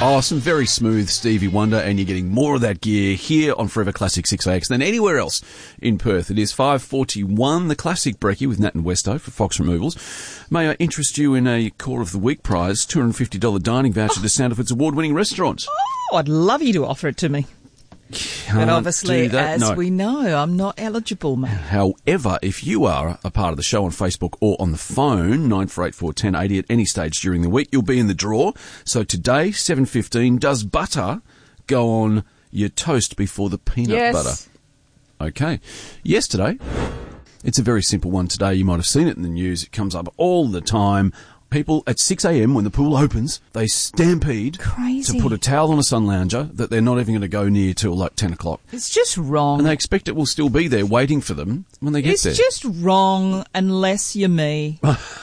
Oh, some very smooth Stevie Wonder, and you're getting more of that gear here on Forever Classic 6AX than anywhere else in Perth. It is 5:41, the Classic Brekkie with Nat and Westo for Fox Removals. May I interest you in a Core of the Week prize, $250 dining voucher to Sound-Effects award-winning restaurant. Oh, I'd love you to offer it to me. But obviously, we know, I'm not eligible, mate. However, if you are a part of the show on Facebook or on the phone, 94841080 at any stage during the week, you'll be in the draw. So today, 7:15, does butter go on your toast before the peanut butter? Okay. Yesterday, it's a very simple one today. You might have seen it in the news. It comes up all the time. People at 6 a.m. when the pool opens, they stampede to put a towel on a sun lounger that they're not even going to go near till like 10 o'clock. It's just wrong. And they expect it will still be there waiting for them when they get there. It's just wrong unless you're me.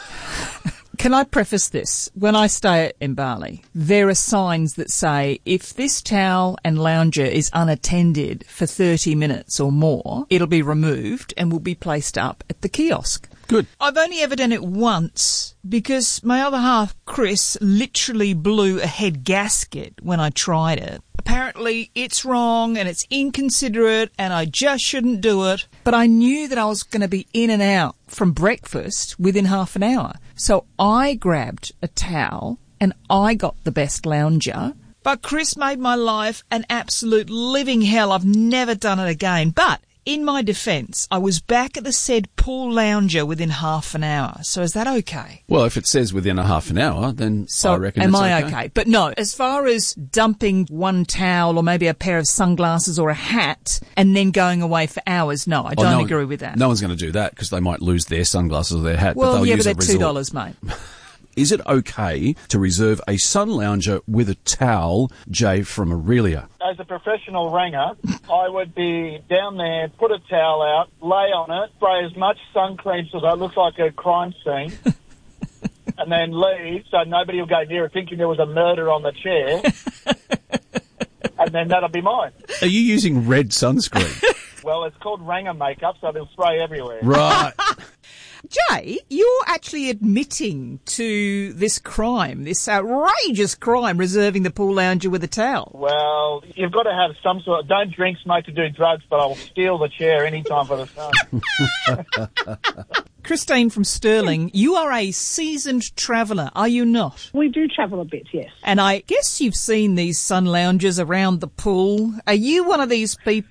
Can I preface this? When I stay in Bali, there are signs that say if this towel and lounger is unattended for 30 minutes or more, it'll be removed and will be placed up at the kiosk. Good. I've only ever done it once because my other half, Chris, literally blew a head gasket when I tried it. Apparently it's wrong and it's inconsiderate and I just shouldn't do it. But I knew that I was going to be in and out from breakfast within half an hour. So I grabbed a towel and I got the best lounger. But Chris made my life an absolute living hell. I've never done it again. But in my defence, I was back at the said pool lounger within half an hour. So is that okay? Well, if it says within a half an hour, then I reckon it's okay. Am I okay? But no, as far as dumping one towel or maybe a pair of sunglasses or a hat and then going away for hours, no, I don't agree with that. No one's going to do that because they might lose their sunglasses or their hat. Well, but they're $2, mate. Is it okay to reserve a sun lounger with a towel, Jay from Aurelia? As a professional ranger, I would be down there, put a towel out, lay on it, spray as much sun cream so that it looks like a crime scene, and then leave so nobody will go near it thinking there was a murder on the chair, and then that'll be mine. Are you using red sunscreen? Well, it's called ranger makeup, so they'll spray everywhere. Right. Jay, you're actually admitting to this crime, this outrageous crime, reserving the pool lounger with a towel. Well, you've got to have some sort of... Don't drink, smoke, or do drugs, but I'll steal the chair any time for the sun. Christine from Stirling, you are a seasoned traveller, are you not? We do travel a bit, yes. And I guess you've seen these sun loungers around the pool. Are you one of these people